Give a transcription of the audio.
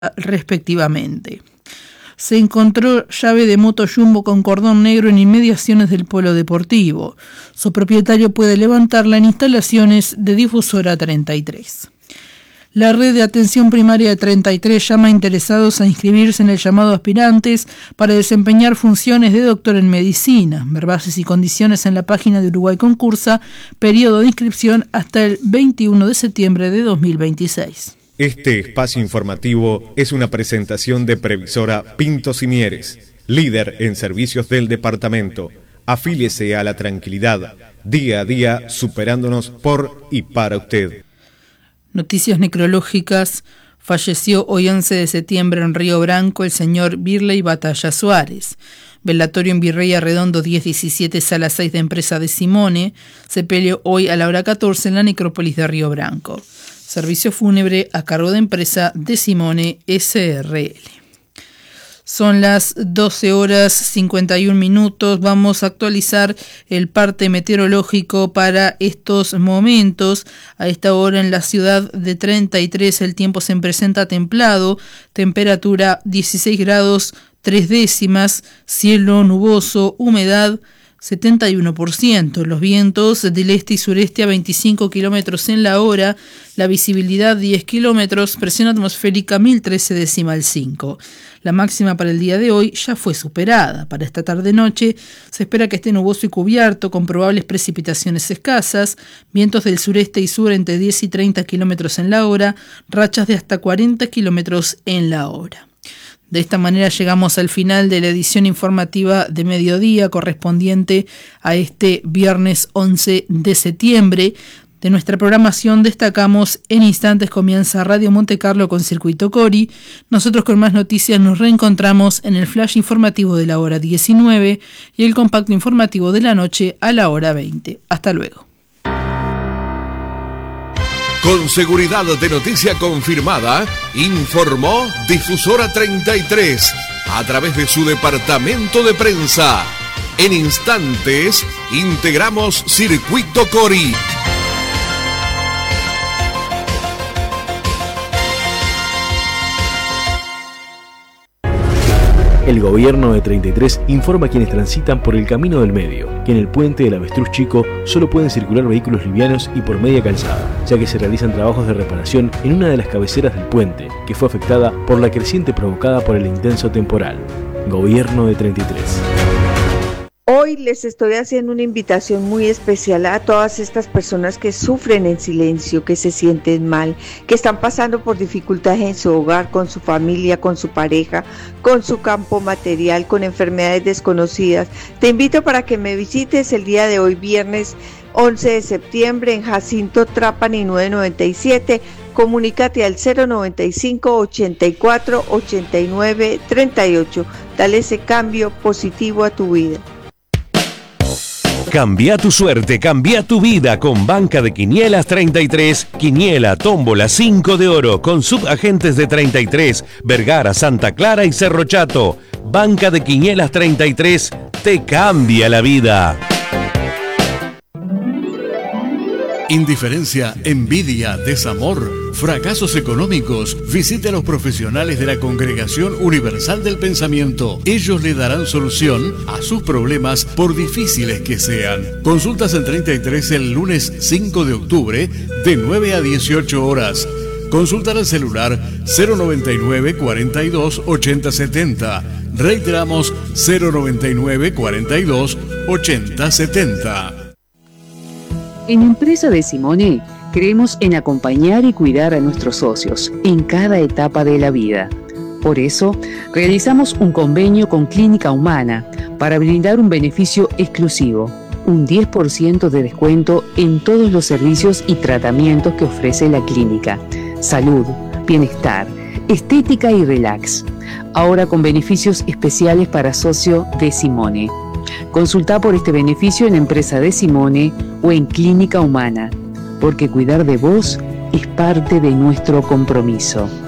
respectivamente. Se encontró llave de moto Jumbo con cordón negro en inmediaciones del polo deportivo. Su propietario puede levantarla en instalaciones de Difusora 33. La red de atención primaria de 33 llama a interesados a inscribirse en el llamado aspirantes para desempeñar funciones de doctor en medicina. Ver bases y condiciones en la página de Uruguay Concursa, periodo de inscripción hasta el 21 de septiembre de 2026. Este espacio informativo es una presentación de Previsora Pintos y Mieres, líder en servicios del departamento. Afíliese a la tranquilidad, día a día superándonos por y para usted. Noticias necrológicas. Falleció hoy 11 de septiembre en Río Branco el señor Birley Batalla Suárez. Velatorio en Virrey Arredondo 1017, sala 6 de empresa de Simone. Sepelio hoy a la hora 14 en la necrópolis de Río Branco. Servicio fúnebre a cargo de empresa de Simone SRL. Son las 12 horas 51 minutos. Vamos a actualizar el parte meteorológico para estos momentos. A esta hora en la ciudad de 33 el tiempo se presenta templado, temperatura 16 grados 3 décimas, cielo nuboso, humedad 71%, los vientos del este y sureste a 25 kilómetros en la hora, la visibilidad 10 kilómetros, presión atmosférica 1013,5. La máxima para el día de hoy ya fue superada. Para esta tarde-noche se espera que esté nuboso y cubierto, con probables precipitaciones escasas, vientos del sureste y sur entre 10 y 30 kilómetros en la hora, rachas de hasta 40 kilómetros en la hora. De esta manera llegamos al final de la edición informativa de mediodía correspondiente a este viernes 11 de septiembre. De nuestra programación destacamos: en instantes comienza Radio Monte Carlo con Circuito Cori. Nosotros con más noticias nos reencontramos en el flash informativo de la hora 19 y el compacto informativo de la noche a la hora 20. Hasta luego. Con seguridad de noticia confirmada, informó Difusora 33 a través de su departamento de prensa. En instantes, integramos Circuito Cori. El gobierno de 33 informa a quienes transitan por el camino del medio que en el puente del Avestruz Chico solo pueden circular vehículos livianos y por media calzada, ya que se realizan trabajos de reparación en una de las cabeceras del puente, que fue afectada por la creciente provocada por el intenso temporal. Gobierno de 33. Hoy les estoy haciendo una invitación muy especial a todas estas personas que sufren en silencio, que se sienten mal, que están pasando por dificultades en su hogar, con su familia, con su pareja, con su campo material, con enfermedades desconocidas. Te invito para que me visites el día de hoy, viernes 11 de septiembre, en Jacinto Trapani 997. Comunícate al 095 84 89 38. Dale ese cambio positivo a tu vida. Cambia tu suerte, cambia tu vida con Banca de Quinielas 33, Quiniela, Tómbola, 5 de oro, con subagentes de 33, Vergara, Santa Clara y Cerro Chato. Banca de Quinielas 33 te cambia la vida. Indiferencia, envidia, desamor, fracasos económicos. Visite a los profesionales de la Congregación Universal del Pensamiento. Ellos le darán solución a sus problemas, por difíciles que sean. Consultas en 33 el lunes 5 de octubre de 9 a 18 horas. Consulta al celular 099 42 80 70. Reiteramos 099 42 80 70. En Empresa de Simone, creemos en acompañar y cuidar a nuestros socios en cada etapa de la vida. Por eso, realizamos un convenio con Clínica Humana para brindar un beneficio exclusivo, un 10% de descuento en todos los servicios y tratamientos que ofrece la clínica. Salud, bienestar, estética y relax. Ahora con beneficios especiales para socio de Simone. Consulta por este beneficio en Empresa de Simone o en Clínica Humana, porque cuidar de vos es parte de nuestro compromiso.